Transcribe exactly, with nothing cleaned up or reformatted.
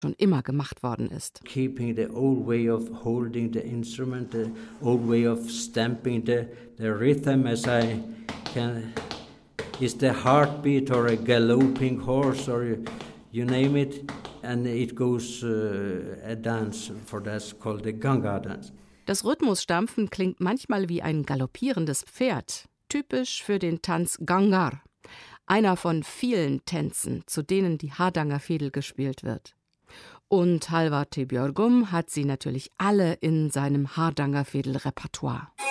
schon immer gemacht worden ist. Keeping the old way of holding the instrument, the old way of stamping the, the rhythm as I can, is the heartbeat or a galloping horse or you name it, and it goes uh, a dance for that's called the Ganga dance. Das Rhythmusstampfen klingt manchmal wie ein galoppierendes Pferd, typisch für den Tanz Gangar, einer von vielen Tänzen, zu denen die Hardangerfidel gespielt wird. Und Hallvard T. Björgum hat sie natürlich alle in seinem Hardangerfidel-Repertoire.